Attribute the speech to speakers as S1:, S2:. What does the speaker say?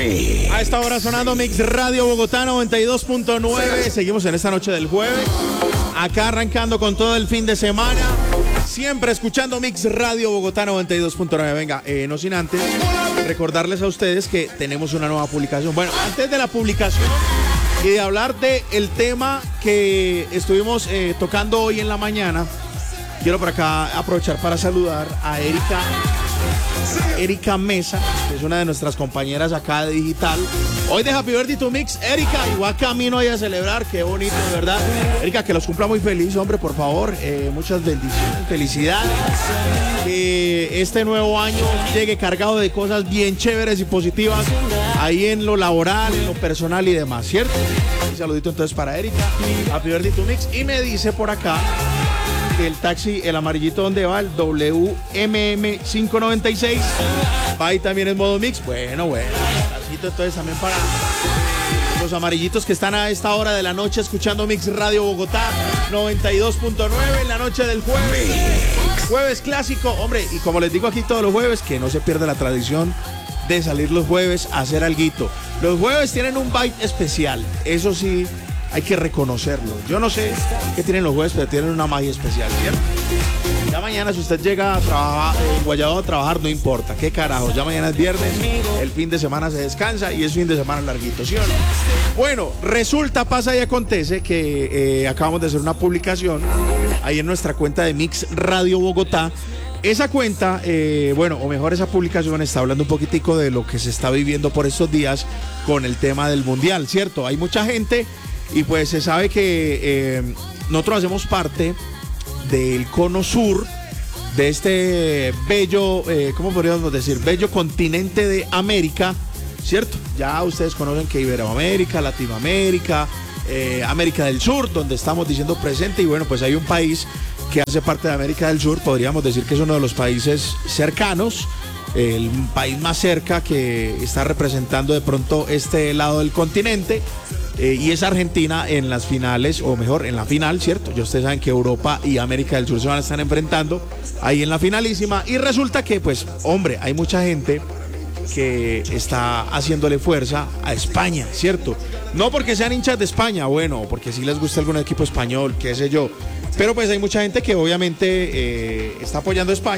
S1: A esta hora sonando Mix Radio Bogotá 92.9. Seguimos en esta noche del jueves. Acá arrancando con todo el fin de semana. Siempre escuchando Mix Radio Bogotá 92.9. Venga, no sin antes recordarles a ustedes que tenemos una nueva publicación. Bueno, antes de la publicación y de hablar del tema que estuvimos tocando hoy en la mañana, quiero por acá aprovechar para saludar a Erika Mesa, que es una de nuestras compañeras acá de Digital. Hoy de Happy Birthday to Mix, Erika, igual camino ahí a celebrar, qué bonito, de verdad. Erika, que los cumpla muy feliz, hombre, por favor. Muchas bendiciones, felicidades. Que este nuevo año llegue cargado de cosas bien chéveres y positivas, ahí en lo laboral, en lo personal y demás, ¿cierto? Un saludito entonces para Erika, Happy Birthday to Mix. Y me dice por acá que el taxi, el amarillito, ¿dónde va? El WMM 596. Va ahí también en modo mix. Bueno. Entonces también para los amarillitos que están a esta hora de la noche escuchando Mix Radio Bogotá 92.9 en la noche del jueves. Jueves clásico, hombre, y como les digo aquí todos los jueves, que no se pierda la tradición de salir los jueves a hacer alguito. Los jueves tienen un vibe especial, eso sí, hay que reconocerlo. Yo no sé qué tienen los jueves, pero tienen una magia especial, ¿cierto? Ya mañana, si usted llega a trabajar, Guayabo a trabajar, no importa, qué carajo, ya mañana es viernes, el fin de semana se descansa y es fin de semana larguito, ¿sí o no? Bueno, resulta, pasa y acontece que acabamos de hacer una publicación ahí en nuestra cuenta de Mix Radio Bogotá. Esa cuenta, o mejor esa publicación está hablando un poquitico de lo que se está viviendo por estos días con el tema del Mundial, ¿cierto? Hay mucha gente y pues se sabe que nosotros hacemos parte del cono sur de este bello, ¿cómo podríamos decir? Bello continente de América, ¿cierto? Ya ustedes conocen que Iberoamérica, Latinoamérica, América del Sur, donde estamos diciendo presente, y bueno, pues hay un país que hace parte de América del Sur, podríamos decir que es uno de los países cercanos, el país más cerca que está representando de pronto este lado del continente. Y es Argentina en las finales, o mejor, en la final, ¿cierto? Ya ustedes saben que Europa y América del Sur se van a estar enfrentando ahí en la finalísima. Y resulta que, pues, hombre, hay mucha gente que está haciéndole fuerza a España, ¿cierto? No porque sean hinchas de España, bueno, porque sí les gusta algún equipo español, qué sé yo. Pero pues hay mucha gente que obviamente está apoyando a España.